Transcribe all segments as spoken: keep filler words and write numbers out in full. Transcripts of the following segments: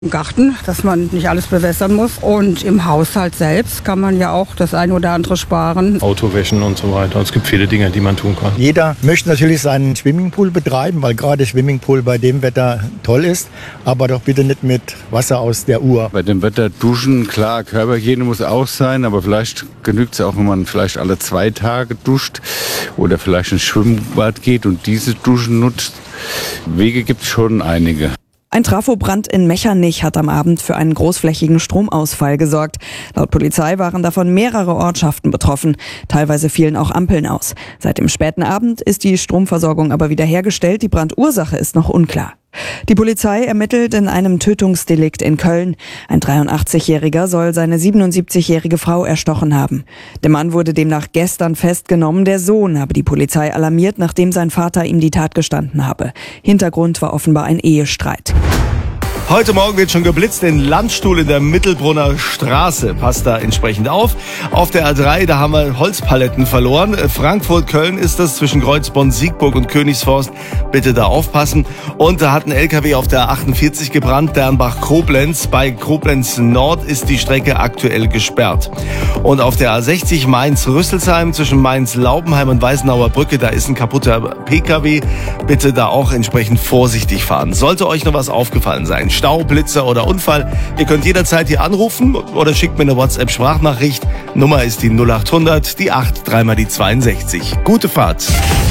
Im Garten, dass man nicht alles bewässern muss. Und im Haushalt selbst kann man ja auch das ein oder andere sparen. Autowäschen und so weiter. Es gibt viele Dinge, die man tun kann. Jeder möchte natürlich seinen Swimmingpool betreiben, weil gerade Swimmingpool bei dem Wetter toll ist. Aber doch bitte nicht mit Wasser aus der Uhr. Bei dem Wetter duschen, klar, Körperhygiene muss auch sein. Aber vielleicht genügt es auch, wenn man vielleicht alle zwei Tage duscht oder vielleicht ins Schwimmbad geht und diese Duschen nutzt. Wege gibt es schon einige. Ein Trafobrand in Mechernich hat am Abend für einen großflächigen Stromausfall gesorgt. Laut Polizei waren davon mehrere Ortschaften betroffen. Teilweise fielen auch Ampeln aus. Seit dem späten Abend ist die Stromversorgung aber wiederhergestellt. Die Brandursache ist noch unklar. Die Polizei ermittelt in einem Tötungsdelikt in Köln. Ein dreiundachtzigjähriger soll seine siebenundsiebzigjährige Frau erstochen haben. Der Mann wurde demnach gestern festgenommen. Der Sohn habe die Polizei alarmiert, nachdem sein Vater ihm die Tat gestanden habe. Hintergrund war offenbar ein Ehestreit. Heute Morgen wird schon geblitzt in Landstuhl in der Mittelbrunner Straße. Passt da entsprechend auf. Auf der A drei, da haben wir Holzpaletten verloren. Frankfurt-Köln ist das zwischen Kreuzbonn, Siegburg und Königsforst. Bitte da aufpassen. Und da hat ein L K W auf der A achtundvierzig gebrannt, Dernbach-Koblenz. Bei Koblenz Nord ist die Strecke aktuell gesperrt. Und auf der A sechzig Mainz-Rüsselsheim zwischen Mainz-Laubenheim und Weißenauer Brücke, da ist ein kaputter P K W. Bitte da auch entsprechend vorsichtig fahren. Sollte euch noch was aufgefallen sein, Stau, Blitzer oder Unfall, ihr könnt jederzeit hier anrufen oder schickt mir eine WhatsApp-Sprachnachricht. Nummer ist die null acht hundert, die acht, dreimal die zweiundsechzig. Gute Fahrt.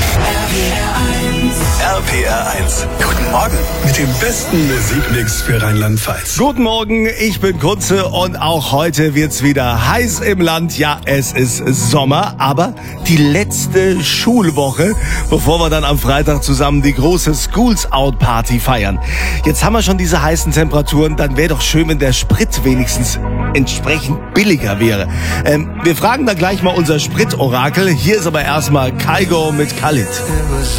R P R eins. Guten Morgen mit dem besten Musikmix für Rheinland-Pfalz. Guten Morgen, ich bin Kunze und auch heute wird's wieder heiß im Land. Ja, es ist Sommer, aber die letzte Schulwoche, bevor wir dann am Freitag zusammen die große Schools Out Party feiern. Jetzt haben wir schon diese heißen Temperaturen, dann wäre doch schön, wenn der Sprit wenigstens entsprechend billiger wäre. Ähm, wir fragen dann gleich mal unser Spritorakel. Hier ist aber erstmal Kygo mit Khalid.